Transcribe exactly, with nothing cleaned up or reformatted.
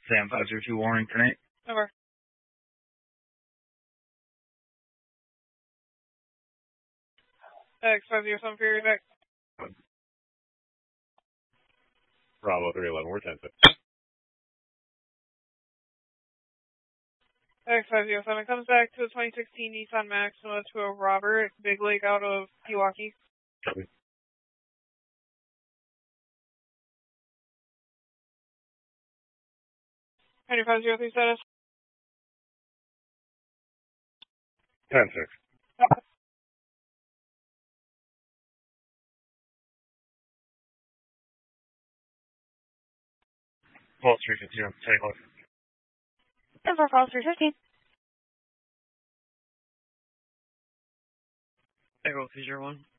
Sam five zero two Warrington eight. Over. X five zero seven Fury back. Bravo three eleven, we're ten six. X five zero seven comes back to a twenty sixteen Nissan Maxima to a Robert Big Lake out of Pewaukee. Copy. ninety-five zero three status. ten six. Pulse three fifty, take off. ten four calls three fifteen. Echo three zero one.